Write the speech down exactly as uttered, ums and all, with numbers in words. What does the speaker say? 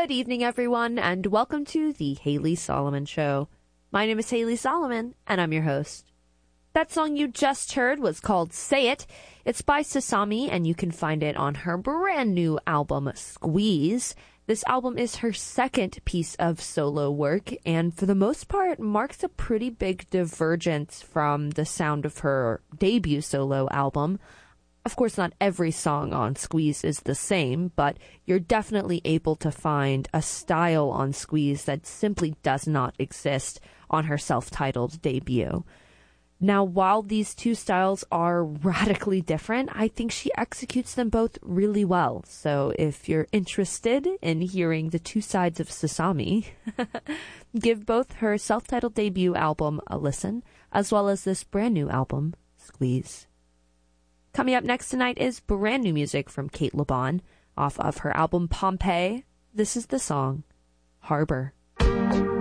Good evening, everyone, and welcome to the Haley Solomon Show. My name is Haley Solomon, and I'm your host. That song you just heard was called Say It. It's by Sasami, and you can find it on her brand new album, Squeeze. This album is her second piece of solo work, and for the most part, marks a pretty big divergence from the sound of her debut solo album. Of course, not every song on Squeeze is the same, but you're definitely able to find a style on Squeeze that simply does not exist on her self-titled debut. Now, while these two styles are radically different, I think she executes them both really well. So if you're interested in hearing the two sides of Sasami, give both her self-titled debut album a listen, as well as this brand new album, Squeeze. Coming up next tonight is brand new music from Cate Le Bon off of her album Pompeii. This is the song Harbor.